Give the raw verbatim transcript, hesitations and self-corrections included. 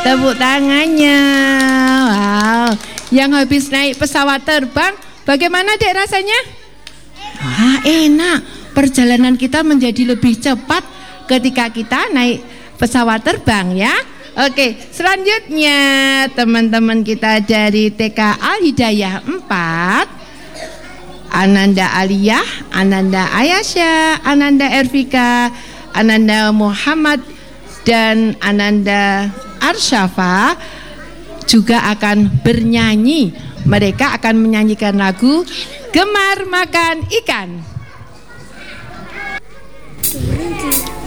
Tepuk tangannya. Wow. Yang habis naik pesawat terbang, bagaimana Dek rasanya? Wah, enak. Perjalanan kita menjadi lebih cepat ketika kita naik pesawat terbang ya. Oke, selanjutnya teman-teman kita dari T K Al Hidayah empat, Ananda Aliyah, Ananda Ayasya, Ananda Ervika, Ananda Muhammad, dan Ananda Arsyafa juga akan bernyanyi. Mereka akan menyanyikan lagu Gemar Makan Ikan.